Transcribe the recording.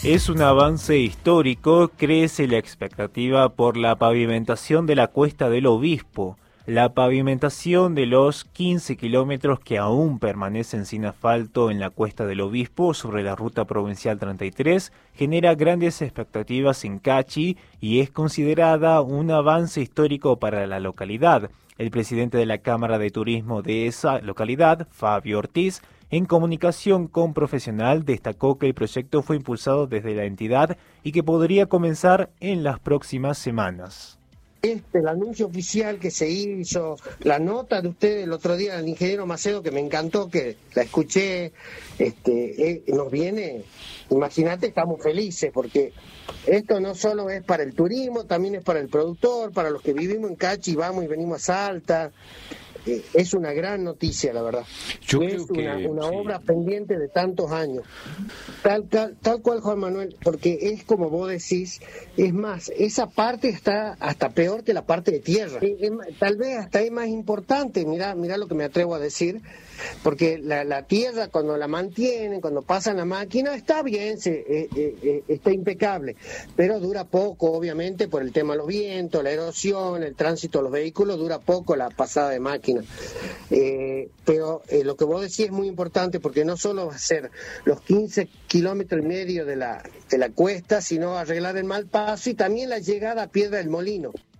Es un avance histórico, crece la expectativa por la pavimentación de la Cuesta del Obispo. La pavimentación de los 15 kilómetros que aún permanecen sin asfalto en la Cuesta del Obispo sobre la Ruta Provincial 33 genera grandes expectativas en Cachi y es considerada un avance histórico para la localidad. El presidente de la Cámara de Turismo de esa localidad, Fabio Ortiz, en comunicación con Profesional, destacó que el proyecto fue impulsado desde la entidad y que podría comenzar en las próximas semanas. El anuncio oficial que se hizo, la nota de ustedes el otro día del ingeniero Macedo, que me encantó, que la escuché, nos viene, imagínate, estamos felices, porque esto no solo es para el turismo, también es para el productor, para los que vivimos en Cachi, vamos y venimos a Salta. Es una gran noticia, la verdad. Es una obra pendiente de tantos años. Tal cual, Juan Manuel, porque es como vos decís, es más, esa parte está hasta peor que la parte de tierra. Tal vez hasta es más importante, mirá lo que me atrevo a decir, porque la tierra cuando la mantienen, cuando pasan la máquina, está bien, está impecable, pero dura poco, obviamente, por el tema de los vientos, la erosión, el tránsito de los vehículos, dura poco la pasada de máquina. Pero lo que vos decís es muy importante, porque no solo va a ser los 15 kilómetros y medio de la cuesta, sino arreglar el mal paso y también la llegada a Piedra del Molino.